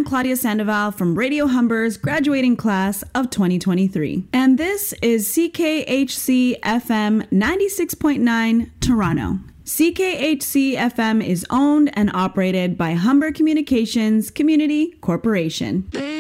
Claudia Sandoval from Radio Humber's graduating class of 2023. And this is CKHC FM 96.9 Toronto. CKHC FM is owned and operated by Humber Communications Community Corporation.